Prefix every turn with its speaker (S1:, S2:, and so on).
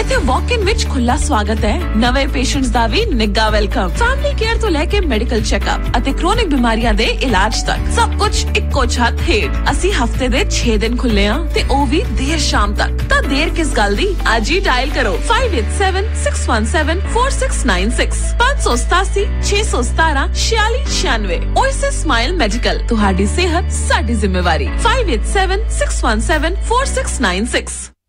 S1: ਇੱਥੇ walk-in ਵਿੱਚ ਖੁੱਲਾ ਸਵਾਗਤ ਹੈ। ਨਵੇਂ ਪੇਸ਼ੈਂਟਸ ਦਾ ਵੀ ਨਿੱਘਾ ਵੈਲਕਮ। ਫੈਮਿਲੀ ਕੇਅਰ ਤੋਂ ਲੈ ਕੇ ਮੈਡੀਕਲ ਚੈੱਕਅਪ ਅਤੇ ਕ੍ਰੋਨਿਕ ਬਿਮਾਰੀਆਂ ਦੇ ਇਲਾਜ ਤੱਕ ਸਭ ਕੁਝ ਇੱਕੋ ਛੱਤ ਹੇਠ। ਅਸੀਂ ਹਫਤੇ ਦੇ 6 ਦਿਨ ਖੁੱਲੇ ਹਾਂ ਤੇ ਉਹ ਵੀ ਦੇਰ ਸ਼ਾਮ ਤੱਕ। ਤਾਂ ਦੇਰ ਕਿਸ ਗੱਲ ਦੀ, ਅੱਜ ਹੀ ਡਾਇਲ ਕਰੋ 5876174696 587 617 4696। Oasis Smile Medical, ਤੁਹਾਡੀ ਸਿਹਤ ਸਾਡੀ ਜ਼ਿੰਮੇਵਾਰੀ। 5876174696।